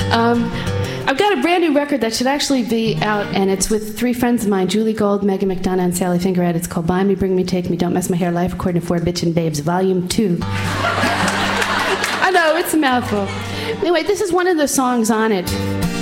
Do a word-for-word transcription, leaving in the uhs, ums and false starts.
Um, I've got a brand new record that should actually be out, and it's with three friends of mine, Julie Gold, Megan McDonough, and Sally Fingerhead. It's called Buy Me, Bring Me, Take Me, Don't Mess My Hair, Life According to Four Bitchin' Babes, Volume two. I know, it's a mouthful. Anyway, this is one of the songs on it.